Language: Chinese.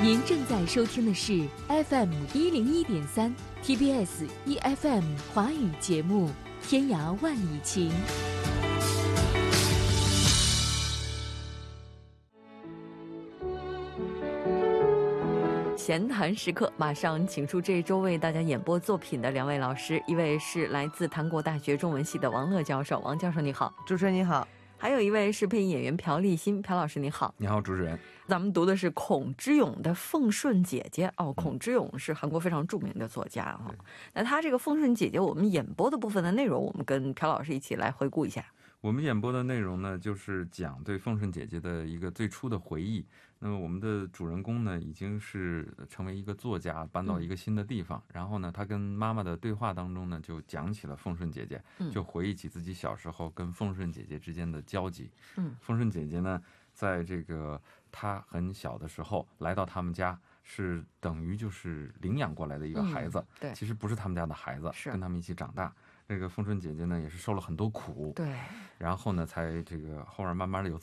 您正在收听的是 FM101.3 TBS EFM 华语节目《天涯万里情》。闲谈时刻，马上请出这周为大家演播作品的两位老师，一位是来自韩国大学中文系的王乐教授，王教授你好。 主持人你好。 还有一位是配音演员朴立新，朴老师你好。 你好，主持人。 咱们读的是孔之勇的《凤顺姐姐》哦，孔之勇是韩国非常著名的作家哈。那他这个《凤顺姐姐》，我们演播的部分的内容，我们跟朴老师一起来回顾一下。 我们演播的内容呢，就是讲对凤顺姐姐的一个最初的回忆。那么我们的主人公呢，已经是成为一个作家，搬到一个新的地方。然后呢，他跟妈妈的对话当中呢，就讲起了凤顺姐姐，就回忆起自己小时候跟凤顺姐姐之间的交集。凤顺姐姐呢，在这个她很小的时候来到他们家，是等于就是领养过来的一个孩子。 对， 其实不是他们家的孩子，跟他们一起长大。这个凤顺姐姐呢，也是受了很多苦，对，然后呢，才这个后面慢慢的有